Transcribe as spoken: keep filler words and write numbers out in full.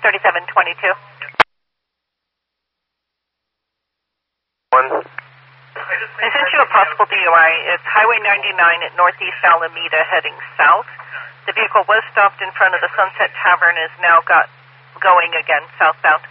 thirty-seven twenty-two. One. I sent you a possible D U I. It's Highway ninety-nine at Northeast Alameda heading south. The vehicle was stopped in front of the Sunset Tavern, is now got going again southbound.